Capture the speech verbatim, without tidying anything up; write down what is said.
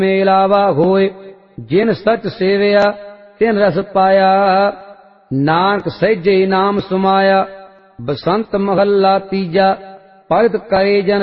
मेलावा होए जिन सच सेवया तिन रस पाया। नानक सहजे नाम सुमाया बसंत महला तीजा भगत करे जन